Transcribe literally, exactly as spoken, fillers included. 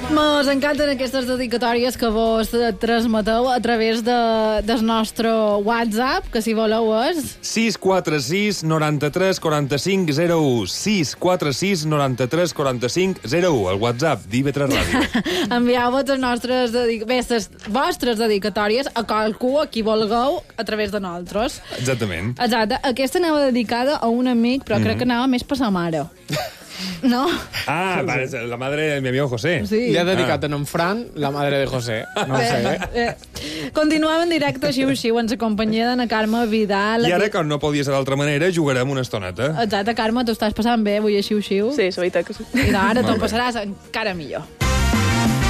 Mos encanten aquestes dedicatòries que vos transmeteu a través de, del nostre WhatsApp, que si voleu és... sis quatre sis noranta-tres quaranta-cinc zero u. sis quatre sis noranta-tres quaranta-cinc zero u. El WhatsApp d'I V tres Ràdio. Envieu-vos les nostres dedic... Bé, les vostres dedicatòries a qualcú a qui vulgueu a través de nosaltres. Exactament. Exacte. Aquesta anava dedicada a un amic, però mm-hmm. crec que anava més per sa mare. No? Ah, vale, la madre de mi amigo José. Sí. Li ha dedicat ah. en Fran, la madre de José. No bé, sé. Bé. Continuem en directe xiu-xiu en la companyia d'Anna Carme Vidal. I ara, com no podia ser d'altra manera, jugarem una estoneta. Exacte, Carme, tu estàs passant bé avui a xiu-xiu? Sí, és veritat que sí. I ara te'n passaràs encara millor.